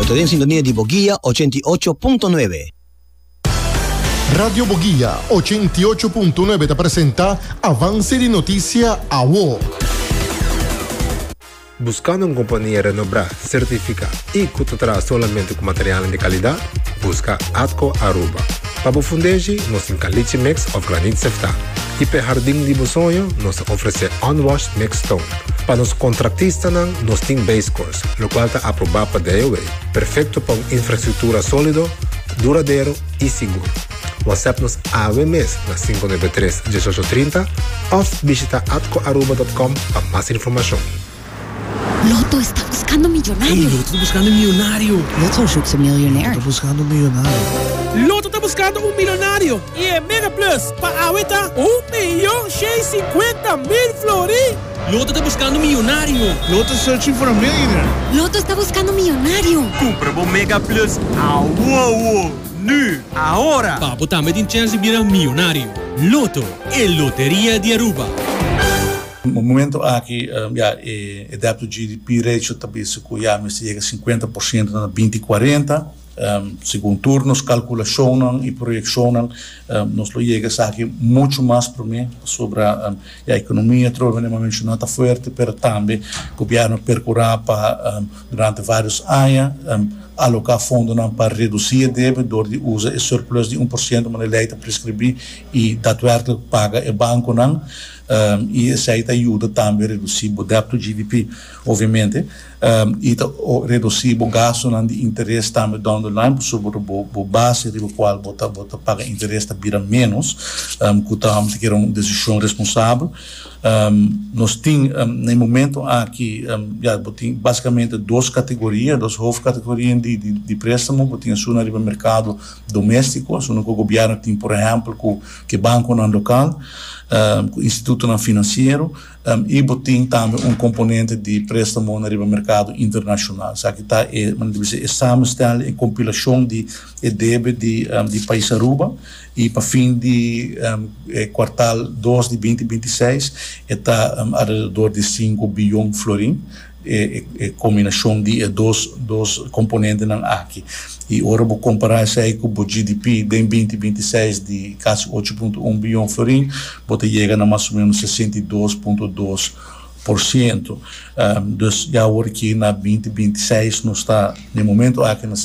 Usted en sintonía de Boguía 88.9. Radio Boguía 88.9 te presenta Avance de Noticia AWO. Buscando una compañía renombrada, certificada y que te trae solamente con material de calidad, busca Atco Aruba. Para fundeji, nos encalite mix of granite sefta. E para jardim de sonho, nos oferece on-wash mix stone. Para os contratistas, nos tem base course, o qual está aprovado para DOE. Perfeito para uma infraestrutura sólida, duradouro e seguro. WhatsApp-nos AWMS na 593-1830 ou visita atcoaruba.com para mais informação. Loto está buscando millonario. Hey, Loto está buscando millonario. Loto zoekt een miljonair. Loto buscando millonario. Loto está buscando millonario. Y en Mega Plus, para ahorita, 1.650.000 florín. Loto está buscando millonario. Loto searching for a millionaire. Loto está buscando millonario. Compra o Mega Plus a uau. Nu, ahora. Para botar met een chance de virar millonario. Loto, el Lotería de Aruba. No momento aqui, o débito GDP ratio também se chega a 50% na 2040. Segundo turnos, calculação e projeção, nós lo chega aqui muito mais para mim sobre a economia, provavelmente não está forte, mas também o governo percorrer para durante vários anos alocar fundos para reduzir a dívida, de usa o surplus de 1%, mas a lei está prescrever e daadwerkelijk paga o banco não. E isso aí ajuda também a reduzir o débito GDP, obviamente, e reduzir o gasto de interesse também down the line, sobre a base do qual você paga interesse vira menos, que também é uma decisão responsável. Nós temos, no momento aqui, basicamente duas categorias, duas hoofdcategorieën de préstamo, temos uma no mercado doméstico, uma que o governo tem, por exemplo, que banco no local, o instituto financeiro, e tem também componente de préstamo no mercado internacional. Isso aqui está a samenstelling e compilação de débito de país Aruba, e para fim de quartal 2 de 2026 está ao redor de 5 bilhões de florim, combinação de dois componentes aqui. E agora vou comparar isso aí com o GDP de 2026 de quase 8,1 bilhão de florim, você chega a mais ou menos 62,2%. Já agora aqui na 2026 não está, no momento aqui na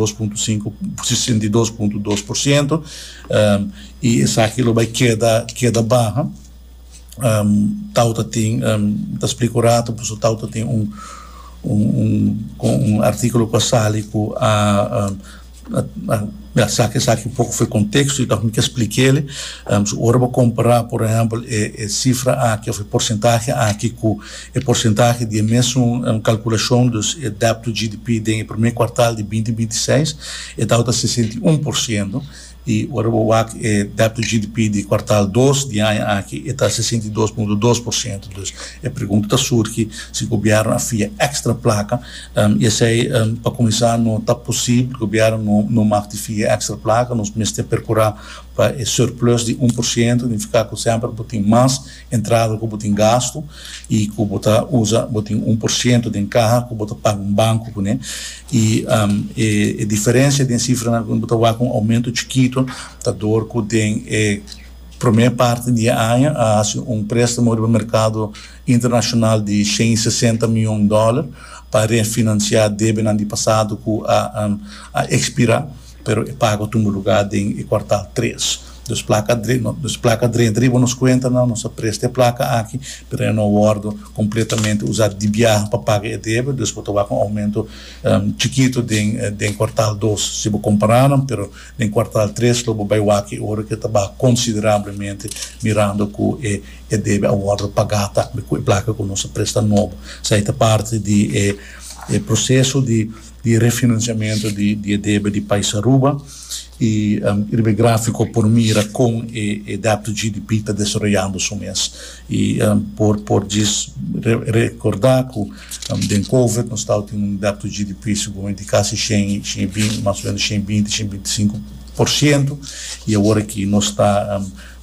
62,2%, e isso aqui vai queda barra. Tauta tem, está explicado, por isso Tauta tem um artigo com a Sálico sabe um pouco foi contexto, então que expliquei ele. Agora vou comparar, por exemplo, a cifra aqui, a porcentagem aqui com a porcentagem de mesma calculação dos débito GDP do primeiro quartal de 2026, e está 61%. E o débito GDP de quartal 2 de ano aqui está 62,2%. A pergunta surge se o governo afia extra placa, e isso aí, para começar, não está possível, o governo não martifica extra placa, nós temos que percorrer para o surplus de 1%, significa que sempre tem mais entrada que tem gasto, e que você usa 1% de carro, que você paga banco, né? E a diferença de cifra, quando você vai com um aumento chiquito, está dor que tem primeira parte de ano, préstamo do mercado internacional de 160 milhões de dólares para refinanciar débito do passado que a expirar, pero paga no lugar de quartal 3. Dos placas dentro nos conta não nossa presta placa aqui, pero eu não guardo completamente usar de viagem para pagar a débito, depois eu vou com aumento chiquito de quartal 2 se vou comparar, pero em quartal 3 eu vou aqui hora que está consideravelmente mirando que a débito a guardo pagar com a placa com nossa presta novo. Isso aí é parte de processo de refinanciamento de débito de país Aruba. E o gráfico por mira com o débito GDP está desenvolvendo-se mês. E por recordar que em Covid nós estamos tendo débito GDP seguramente quase 120, mais ou menos 120, 125%, e agora que nós está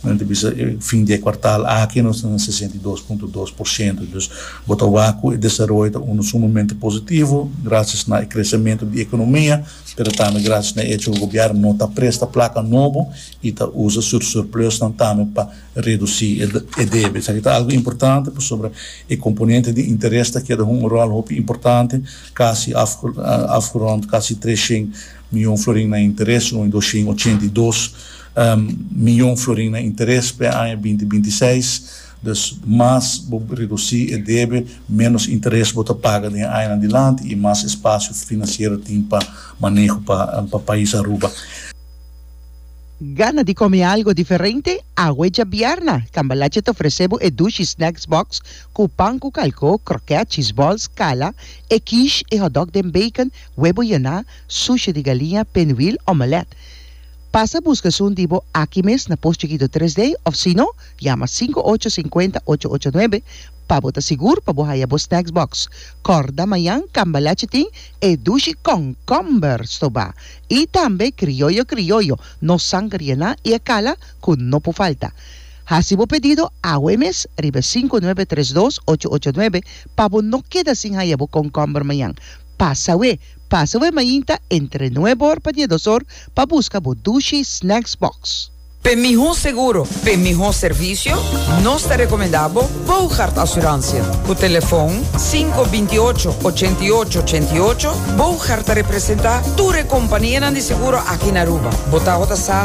fim de quartal aqui nós temos 62,2%. Dus Botafogo desenvolve sumamente positivo, graças ao crescimento da economia, mas também graças ao hecho que o governo não está presta placa novo e usa surplus também para reduzir o débito. Isso é algo importante sobre o componente de interesse que é rol importante, quase afgerond quase 300 milhões florins na interesse, em 282 milhões florins na interesse para ano 2026. Dus mais reduzir o débito, menos interesse você paga de ano adiante e mais espaço financeiro tem para manejo para o país Aruba. Gana de comer algo diferente? A Huella Bierna. Cambalache te ofrecemos e Dushi Snacks Box com pão com calco, croquete, cheese balls, cala, e quiche e hot dog de bacon, huevo yaná, sushi de galinha, pinwheel, omelette. Pasa busca un dibo aquí mes na post chiquito 3D o si no, llama 5850-889 para botar seguro para bohaya bo snacks box. Corda mayan, cambalachitín e dushi con comber stoba. Y también criollo, no sangriana y acala con no po falta. Hasibo pedido a UMS ribe 5932-889 para no queda sin hayabo con comber mayan. Pasa mayinta entre 9 horas para 2 horas para buscar o Dushi Snacks Box. Para mejor seguro, para mejor servicio, nos está recomendado Bouchard Assurância. O telefone 528-8888. Bouchard representa tu companhia de seguro aqui na Aruba. Botava